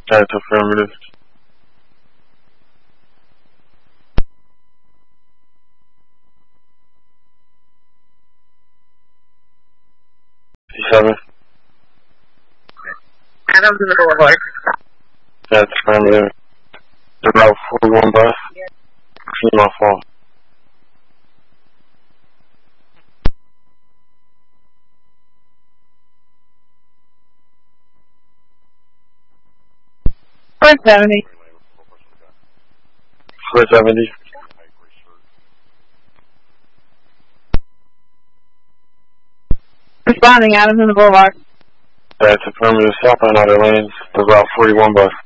That's affirmative. C7. Adams in the Boulevard. That's affirmative. The Route 41 bus. Female fall. Four 70. 470. Responding, Adams in the Boulevard. That's affirmative. Southbound outer lanes. The Route 41 bus.